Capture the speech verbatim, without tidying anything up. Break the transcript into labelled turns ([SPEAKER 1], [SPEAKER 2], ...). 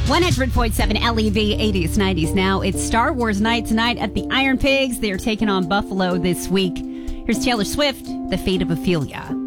[SPEAKER 1] one hundred point seven L E V, eighties, nineties now. It's Star Wars night tonight at the Iron Pigs. They're taking on Buffalo this week. Here's Taylor Swift, The Fate of Ophelia.